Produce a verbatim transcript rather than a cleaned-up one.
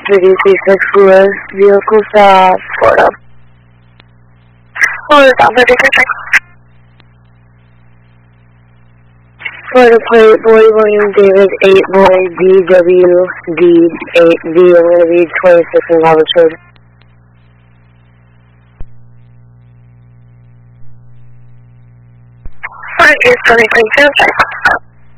three three six Lewis, vehicle stop, Florida. Florida, Alpha three three six. Florida plate, boy William David, eight boy D W D eight D, I'm going to be twenty-six in Robert Road. Florida is twenty-three,